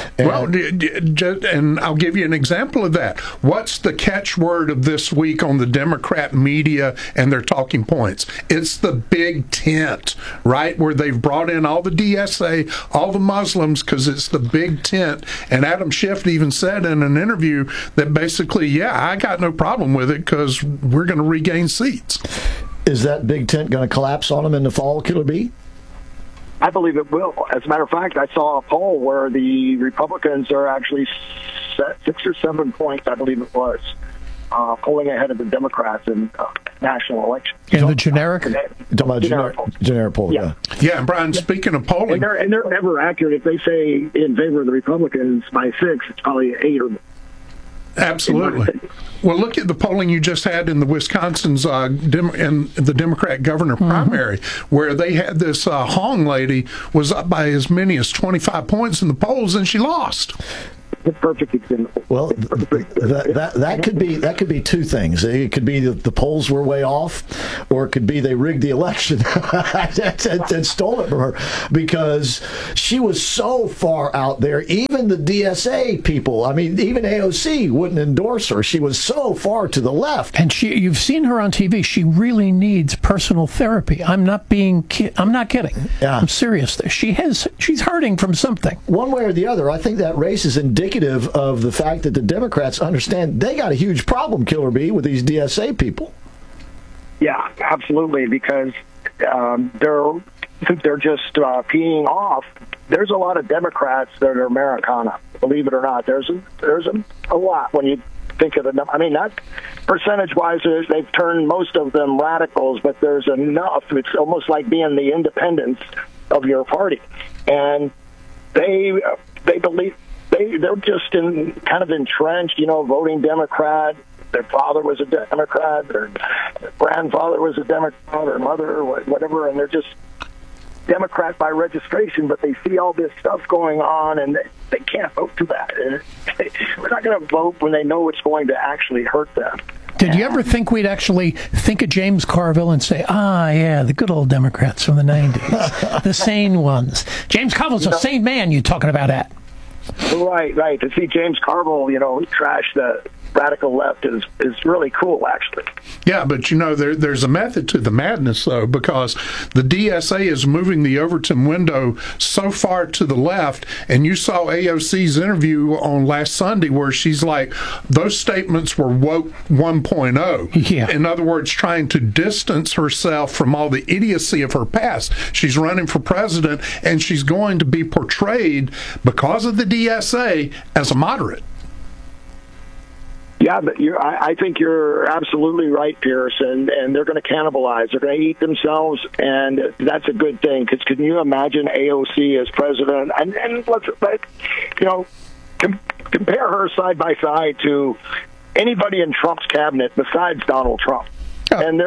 And I'll give you an example of that. What's the catchword of this week on the Democrat media and their talking points? It's the big tent. right, where they've brought in all the DSA, all the Muslims, because it's the big tent. And Adam Schiff even said in an interview that basically, yeah, I got no problem with it because we're going to regain seats. Is that big tent going to collapse on them in the fall, Killer B? I believe it will. As a matter of fact, I saw a poll where the Republicans are actually 6 or 7 points, I believe it was, polling ahead of the Democrats in national elections. In the generic? Generic poll, yeah. Yeah, and Brian, speaking of polling... And they're never accurate. If they say in favor of the Republicans by 6, it's probably 8 or... Absolutely. Well, look at the polling you just had in the Wisconsin's in the Democrat governor primary, where they had this Hong lady was up by as many as 25 points in the polls, and she lost. Perfect example. Well, that could be two things. It could be the polls were way off, or it could be they rigged the election and stole it from her, because she was so far out there. Even the DSA people, I mean, even AOC wouldn't endorse her. She was so far to the left. And you've seen her on TV. She really needs personal therapy. I'm not kidding. Yeah. I'm serious. She's hurting from something. One way or the other, I think that race is indicative of the fact that the Democrats understand they got a huge problem, Killer B, with these DSA people. Yeah, absolutely, because they're just peeing off. There's a lot of Democrats that are Americana, believe it or not. There's a lot when you think of the. I mean, not percentage-wise, they've turned most of them radicals, but there's enough. It's almost like being the independents of your party, and they believe. They're just kind of entrenched, voting Democrat. Their father was a Democrat. Their grandfather was a Democrat, or mother, or whatever, and they're just Democrat by registration, but they see all this stuff going on, and they can't vote for that. We're not going to vote when they know it's going to actually hurt them. Did you ever think we'd actually think of James Carville and say, yeah, the good old Democrats from the 90s, the sane ones? James Carville's a sane man you're talking about that. Right. To see James Carville, trash the radical left is really cool, actually. Yeah, but there's a method to the madness, though, because the DSA is moving the Overton window so far to the left, and you saw AOC's interview on last Sunday where she's like, those statements were woke 1.0. Yeah. In other words, trying to distance herself from all the idiocy of her past. She's running for president, and she's going to be portrayed, because of the DSA, as a moderate. Yeah, but I think you're absolutely right, Pierce, and they're going to cannibalize. They're going to eat themselves, and that's a good thing, because can you imagine AOC as president? And let's compare her side by side to anybody in Trump's cabinet besides Donald Trump. Oh. And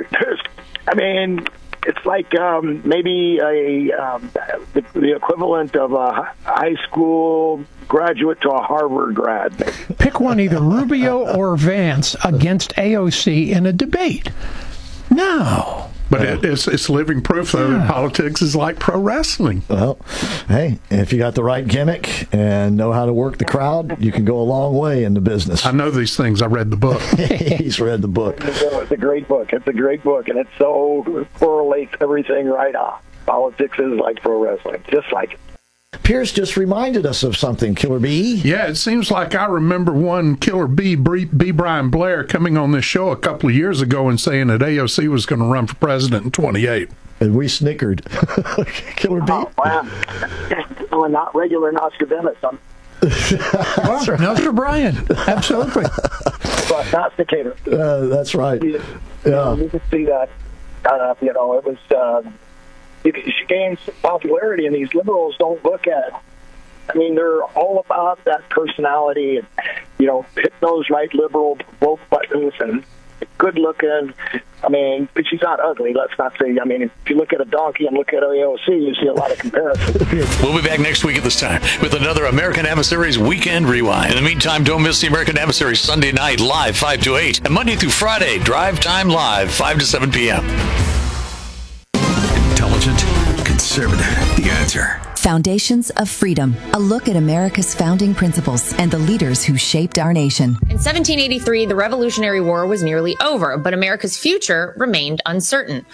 it's like maybe the equivalent of a high school graduate to a Harvard grad. Pick one, either Rubio or Vance, against AOC in a debate. No. But it's living proof, though, that politics is like pro wrestling. Well, hey, if you got the right gimmick and know how to work the crowd, you can go a long way in the business. I know these things. I read the book. He's read the book. It's a great book. And it so correlates everything right off. Politics is like pro wrestling, just like it. Pierce just reminded us of something, Killer B. Yeah, it seems like I remember one Killer B, Brian Blair, coming on this show a couple of years ago and saying that AOC was going to run for president in 28. And we snickered. Killer B? Oh, wow. I'm not regular Nostradamus. That's right. Nostra Brian. Absolutely. But Nosticator. That's right. You can see that. It was... she gains popularity, and these liberals don't look at it. I mean, they're all about that personality and, hit those right liberal vote buttons and good looking. I mean, but she's not ugly. Let's not say, if you look at a donkey and look at AOC, you see a lot of comparisons. We'll be back next week at this time with another American Adversaries Weekend Rewind. In the meantime, don't miss the American Adversaries Sunday night live 5 to 8 and Monday through Friday Drive Time Live 5 to 7 p.m. Intelligent, conservative, the answer. Foundations of Freedom, a look at America's founding principles and the leaders who shaped our nation. In 1783, the Revolutionary War was nearly over, but America's future remained uncertain.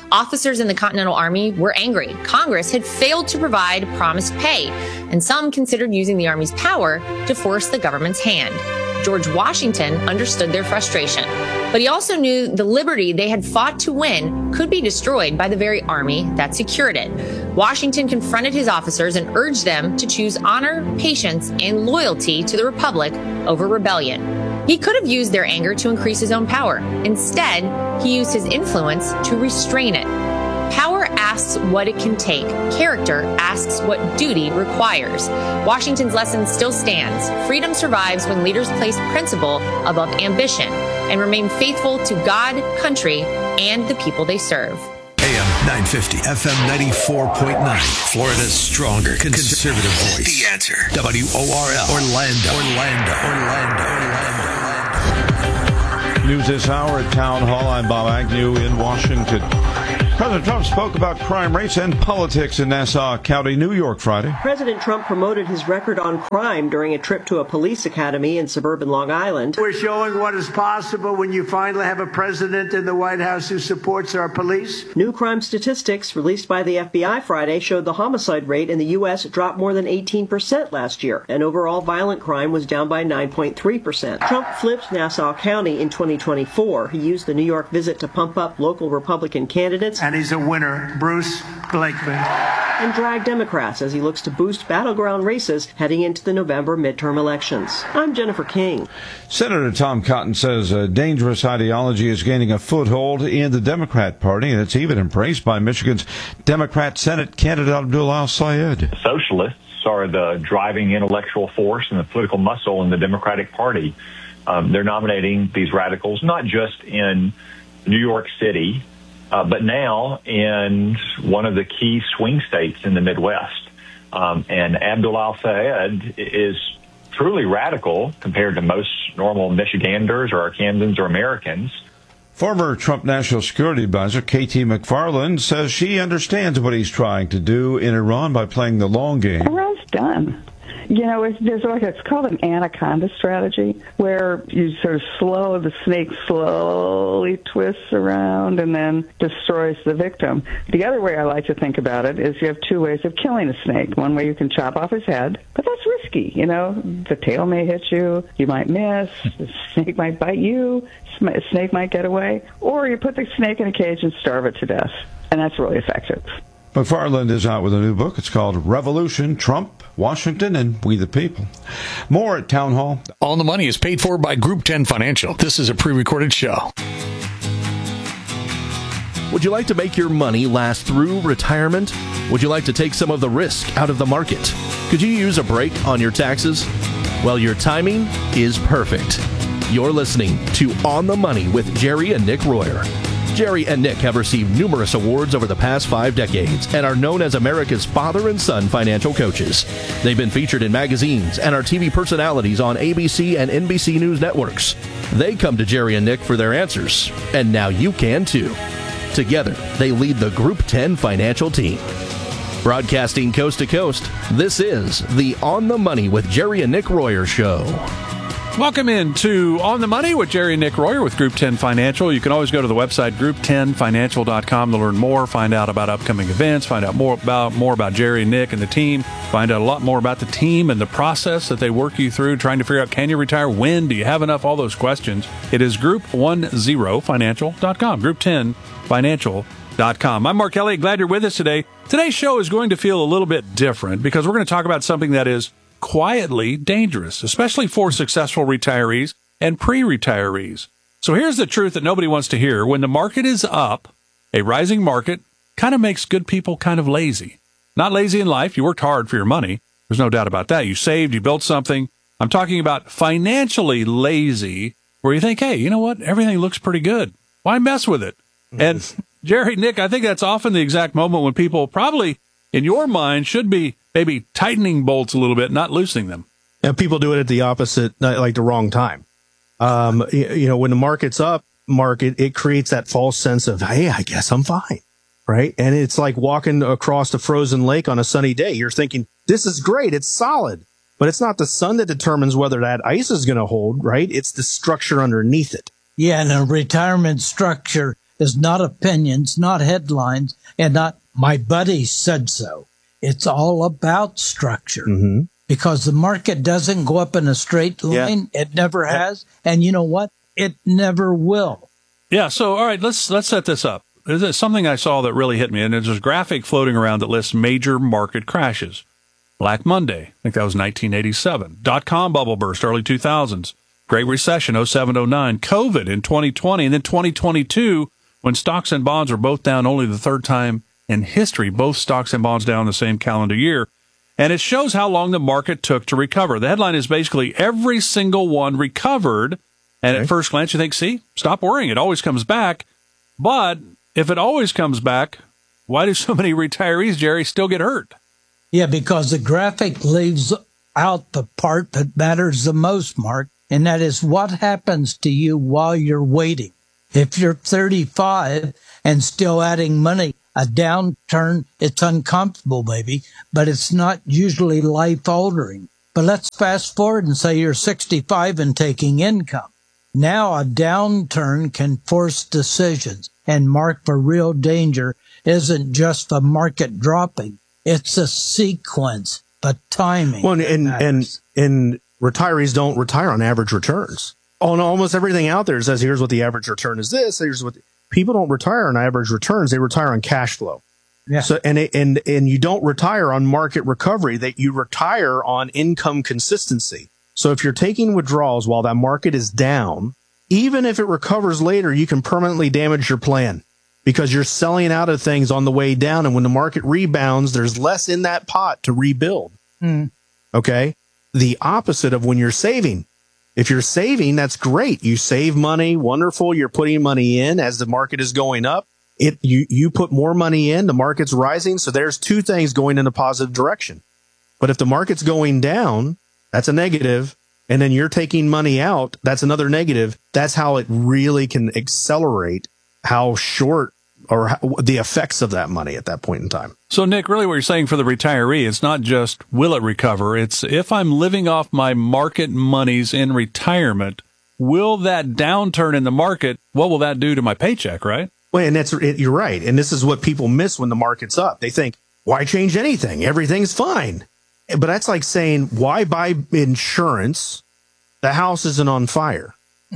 Officers in the Continental Army were angry. Congress had failed to provide promised pay, and some considered using the Army's power to force the government's hand. George Washington understood their frustration, but he also knew the liberty they had fought to win could be destroyed by the very army that secured it. Washington confronted his officers and urged them to choose honor, patience, and loyalty to the Republic over rebellion. He could have used their anger to increase his own power. Instead, he used his influence to restrain it. Power asks what it can take. Character asks what duty requires. Washington's lesson still stands. Freedom survives when leaders place principle above ambition and remain faithful to God, country, and the people they serve. AM 950, FM 94.9. Florida's stronger conservative voice. The Answer. WORL. Orlando. News this hour at Town Hall. I'm Bob Agnew in Washington. President Trump spoke about crime rates and politics in Nassau County, New York, Friday. President Trump promoted his record on crime during a trip to a police academy in suburban Long Island. We're showing what is possible when you finally have a president in the White House who supports our police. New crime statistics released by the FBI Friday showed the homicide rate in the U.S. dropped more than 18% last year, and overall violent crime was down by 9.3%. Trump flipped Nassau County in 2024. He used the New York visit to pump up local Republican candidates. And he's a winner, Bruce Blakeman. And drag Democrats as he looks to boost battleground races heading into the November midterm elections. I'm Jennifer King. Senator Tom Cotton says a dangerous ideology is gaining a foothold in the Democrat Party, and it's even embraced by Michigan's Democrat Senate candidate Abdul al-Sayed. Socialists are the driving intellectual force and the political muscle in the Democratic Party. They're nominating these radicals not just in New York City, but now in one of the key swing states in the Midwest. And Abdul al-Sayed is truly radical compared to most normal Michiganders or Arkansans or Americans. Former Trump National Security Advisor K.T. McFarland says she understands what he's trying to do in Iran by playing the long game. Iran's done. You know, it's called an anaconda strategy, where you sort of the snake slowly twists around and then destroys the victim. The other way I like to think about it is you have two ways of killing a snake. One way you can chop off his head, but that's risky. You know, the tail may hit you, you might miss, the snake might bite you, a snake might get away, or you put the snake in a cage and starve it to death, and that's really effective. McFarland is out with a new book. It's called Revolution, Trump, Washington, and We the People. More at Town Hall. On the Money is paid for by Group 10 Financial. This is a pre-recorded show. Would you like to make your money last through retirement? Would you like to take some of the risk out of the market? Could you use a break on your taxes? Well, your timing is perfect. You're listening to On the Money with Jerry and Nick Royer. Jerry and Nick have received numerous awards over the past 5 decades and are known as America's father and son financial coaches. They've been featured in magazines and are TV personalities on ABC and NBC News networks. They come to Jerry and Nick for their answers, and now you can too. Together, they lead the Group 10 financial team. Broadcasting coast to coast, this is the On the Money with Jerry and Nick Royer show. Welcome in On the Money with Jerry and Nick Royer with Group 10 Financial. You can always go to the website group10financial.com to learn more, find out about upcoming events, find out more about Jerry and Nick and the team, find out a lot more about the team and the process that they work you through, trying to figure out, can you retire? When? Do you have enough? All those questions. It is group10financial.com, group10financial.com. I'm Mark Elliott. Glad you're with us today. Today's show is going to feel a little bit different because we're going to talk about something that is quietly dangerous, especially for successful retirees and pre-retirees. So here's the truth that nobody wants to hear. When the market is up, a rising market kind of makes good people kind of lazy. Not lazy in life. You worked hard for your money. There's no doubt about that. You saved, you built something. I'm talking about financially lazy, where you think, hey, you know what? Everything looks pretty good. Why mess with it? And Jerry, Nick, I think that's often the exact moment when people probably, in your mind, should be maybe tightening bolts a little bit, not loosening them. And people do it at the opposite, like the wrong time. When the market's up, it creates that false sense of, hey, I guess I'm fine, right? And it's like walking across a frozen lake on a sunny day. You're thinking, this is great, it's solid. But it's not the sun that determines whether that ice is going to hold, right? It's the structure underneath it. Yeah, and a retirement structure is not opinions, not headlines, and not my buddy said so. It's all about structure. Mm-hmm. Because the market doesn't go up in a straight line. Yeah. It never has. And you know what? It never will. Yeah. So, all right, let's set this up. There's something I saw that really hit me, and there's a graphic floating around that lists major market crashes. Black Monday, I think that was 1987. Dot-com bubble burst, early 2000s. Great Recession, 07-09. COVID in 2020, and then 2022, when stocks and bonds are both down only the third time in history, both stocks and bonds down the same calendar year. And it shows how long the market took to recover. The headline is basically every single one recovered. And at first glance, you think, see, stop worrying. It always comes back. But if it always comes back, why do so many retirees, Jerry, still get hurt? Yeah, because the graphic leaves out the part that matters the most, Mark, and that is what happens to you while you're waiting. If you're 35 and still adding money, a downturn, it's uncomfortable, maybe, but it's not usually life-altering. But let's fast forward and say you're 65 and taking income. Now a downturn can force decisions and mark for real danger isn't just the market dropping. It's a sequence, but timing. Well, and retirees don't retire on average returns. On almost everything out there, it says, here's what the average return is this, here's what... People don't retire on average returns; they retire on cash flow. Yeah. So and you don't retire on market recovery; that you retire on income consistency. So if you're taking withdrawals while that market is down, even if it recovers later, you can permanently damage your plan because you're selling out of things on the way down. And when the market rebounds, there's less in that pot to rebuild. Okay, the opposite of when you're saving. If you're saving, that's great. You save money, wonderful. You're putting money in as the market is going up. You put more money in, the market's rising. So there's two things going in a positive direction. But if the market's going down, that's a negative. And then you're taking money out, that's another negative. That's how it really can accelerate how short or how, the effects of that money at that point in time. So, Nick, really what you're saying for the retiree, it's not just will it recover, it's if I'm living off my market monies in retirement, will that downturn in the market, what will that do to my paycheck, right? Well, and you're right. And this is what people miss when the market's up. They think, why change anything? Everything's fine. But that's like saying, why buy insurance? The house isn't on fire.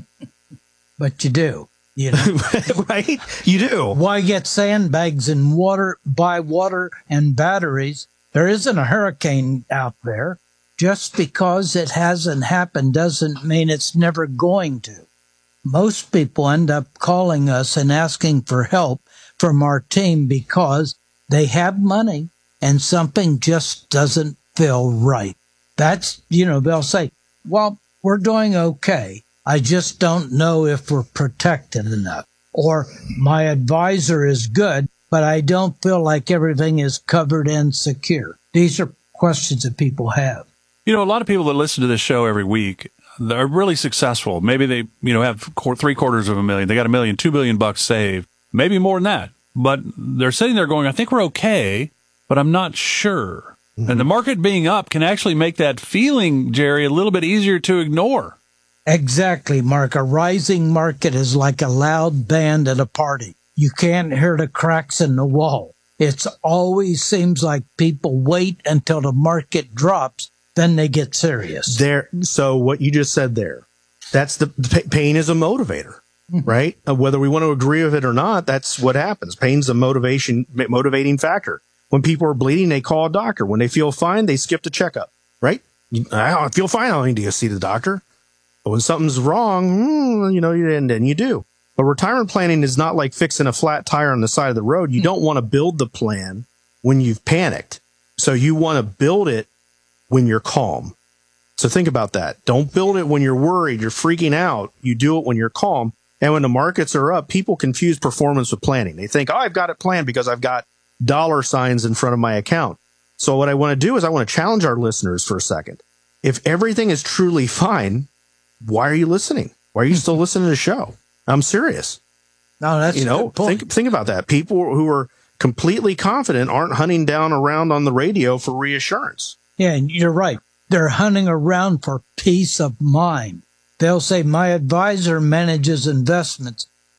But you do. You know, right? You do. Why get sandbags and buy water and batteries? There isn't a hurricane out there. Just because it hasn't happened doesn't mean it's never going to. Most people end up calling us and asking for help from our team because they have money and something just doesn't feel right. That's, they'll say, well, we're doing okay. I just don't know if we're protected enough. Or my advisor is good, but I don't feel like everything is covered and secure. These are questions that people have. A lot of people that listen to this show every week, they're really successful. Maybe they, have $750,000. They got $1 million, $2 billion saved, maybe more than that. But they're sitting there going, I think we're okay, but I'm not sure. Mm-hmm. And the market being up can actually make that feeling, Jerry, a little bit easier to ignore. Exactly, Mark. A rising market is like a loud band at a party. You can't hear the cracks in the wall. It always seems like people wait until the market drops, then they get serious. So what you just said there, that's the pain is a motivator, right? Whether we want to agree with it or not, that's what happens. Pain's a motivating factor. When people are bleeding, they call a doctor. When they feel fine, they skip the checkup, right? I feel fine. I don't need to go see the doctor. But when something's wrong, then you do. But retirement planning is not like fixing a flat tire on the side of the road. You don't want to build the plan when you've panicked. So you want to build it when you're calm. So think about that. Don't build it when you're worried, you're freaking out. You do it when you're calm. And when the markets are up, people confuse performance with planning. They think, I've got it planned because I've got dollar signs in front of my account. So what I want to do is I want to challenge our listeners for a second. If everything is truly fine, why are you listening? Why are you still listening to the show? I'm serious. No, that's a good point. Think about that. People who are completely confident aren't hunting down around on the radio for reassurance. Yeah, and you're right. They're hunting around for peace of mind. They'll say, my advisor manages investments,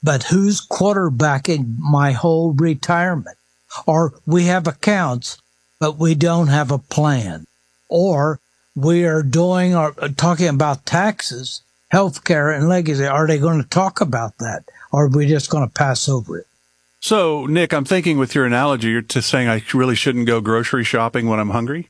but who's quarterbacking my whole retirement? Or we have accounts, but we don't have a plan. Or we are talking about taxes, healthcare, and legacy. Are they going to talk about that? Or are we just going to pass over it? So, Nick, I'm thinking with your analogy, you're just saying I really shouldn't go grocery shopping when I'm hungry?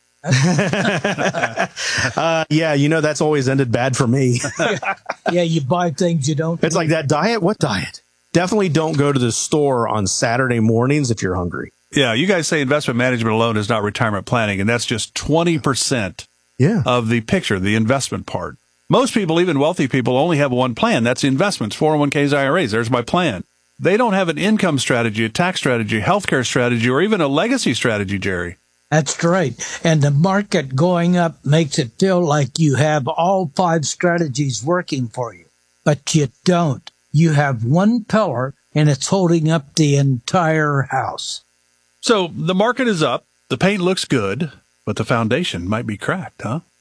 Yeah, that's always ended bad for me. Yeah, you buy things you don't. It's like that diet. What diet? Definitely don't go to the store on Saturday mornings if you're hungry. Yeah, you guys say investment management alone is not retirement planning, and that's just 20% of the picture, the investment part. Most people, even wealthy people, only have one plan. That's investments, 401ks, IRAs. There's my plan. They don't have an income strategy, a tax strategy, healthcare strategy, or even a legacy strategy, Jerry. That's right. And the market going up makes it feel like you have all 5 strategies working for you. But you don't. You have one pillar, and it's holding up the entire house. So the market is up. The paint looks good, but the foundation might be cracked, huh?